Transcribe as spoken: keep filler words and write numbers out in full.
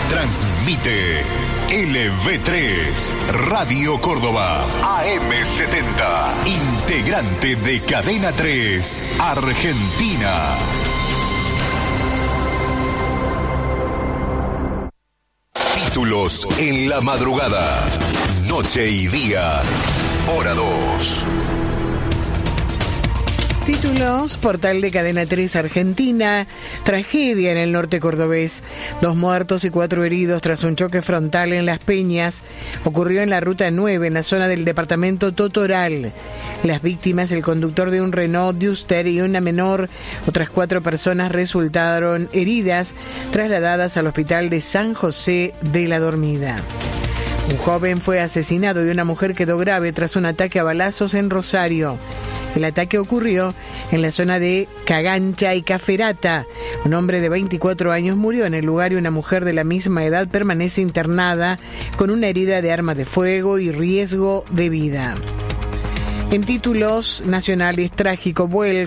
Transmite L V tres, Radio Córdoba, A M setenta, integrante de Cadena tres, Argentina. Títulos en la madrugada, noche y día, hora dos. Títulos, portal de Cadena tres Argentina, tragedia en el norte cordobés, dos muertos y cuatro heridos tras un choque frontal en Las Peñas, ocurrió en la ruta nueve, en la zona del departamento Totoral. Las víctimas, el conductor de un Renault Duster y una menor, otras cuatro personas resultaron heridas, trasladadas al hospital de San José de la Dormida. Un joven fue asesinado y una mujer quedó grave tras un ataque a balazos en Rosario. El ataque ocurrió en la zona de Cagancha y Caferata. Un hombre de veinticuatro años murió en el lugar y una mujer de la misma edad permanece internada con una herida de arma de fuego y riesgo de vida. En títulos nacionales, trágico vuelco